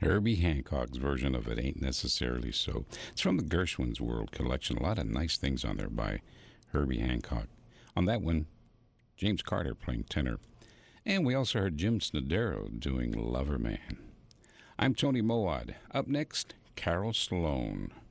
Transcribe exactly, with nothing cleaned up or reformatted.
Herbie Hancock's version of It Ain't Necessarily So. It's from the Gershwin's World collection. A lot of nice things on there by Herbie Hancock. On that one, James Carter playing tenor. And we also heard Jim Snodero doing Lover Man. I'm Tony Mowat. Up next, Carol Sloane.